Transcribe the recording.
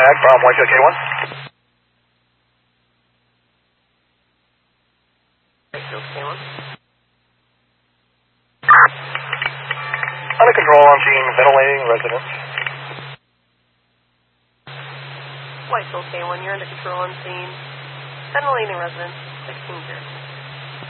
contact from Whitefield K1. Whitefield K1. Under control on scene, ventilating residence. Whitefield K1, you're under control on scene. Ventilating residence, 16-0.